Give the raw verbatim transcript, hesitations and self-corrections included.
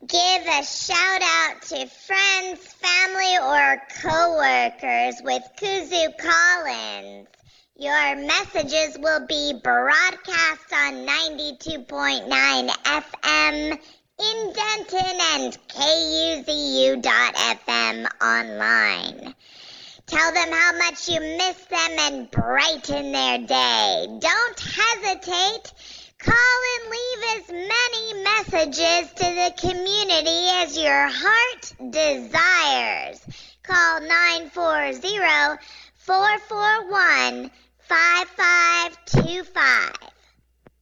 Give a shout out to friends, family, or coworkers with Kazoo Collins. Your messages will be broadcast on ninety-two point nine F M in Denton and K U Z U dot F M online. Tell them how much you miss them and brighten their day. Don't hesitate. Call and leave as many messages to the community as your heart desires. Call nine four zero, four four one, five five two five.